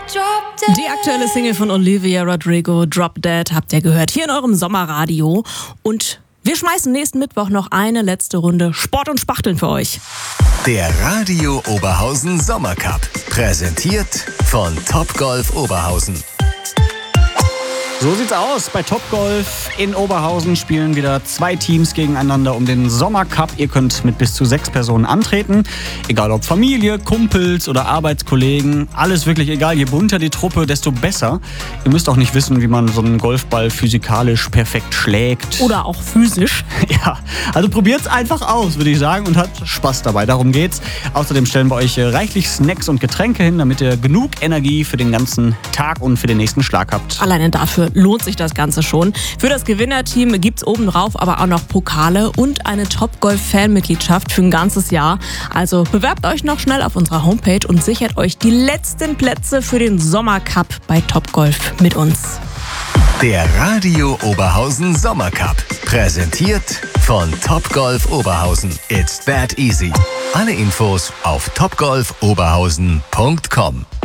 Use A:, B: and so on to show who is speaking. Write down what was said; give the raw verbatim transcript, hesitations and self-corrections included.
A: Die aktuelle Single von Olivia Rodrigo, Drop Dead, habt ihr gehört, hier in eurem Sommerradio. Und wir schmeißen nächsten Mittwoch noch eine letzte Runde Sport und Spachteln für euch.
B: Der Radio Oberhausen Sommercup, präsentiert von Topgolf Oberhausen.
C: So sieht's aus. Bei Topgolf in Oberhausen spielen wieder zwei Teams gegeneinander um den Sommercup. Ihr könnt mit bis zu sechs Personen antreten. Egal ob Familie, Kumpels oder Arbeitskollegen. Alles wirklich egal. Je bunter die Truppe, desto besser. Ihr müsst auch nicht wissen, wie man so einen Golfball physikalisch perfekt schlägt.
A: Oder auch physisch.
C: Ja, also probiert's einfach aus, würde ich sagen, und habt Spaß dabei. Darum geht's. Außerdem stellen wir euch reichlich Snacks und Getränke hin, damit ihr genug Energie für den ganzen Tag und für den nächsten Schlag habt.
A: Alleine dafür lohnt sich das Ganze schon. Für das Gewinnerteam gibt's obendrauf aber auch noch Pokale und eine Topgolf-Fanmitgliedschaft für ein ganzes Jahr. Also bewerbt euch noch schnell auf unserer Homepage und sichert euch die letzten Plätze für den Sommercup bei Topgolf mit uns.
B: Der Radio Oberhausen Sommercup, präsentiert von Topgolf Oberhausen. It's that easy. Alle Infos auf topgolf oberhausen punkt com.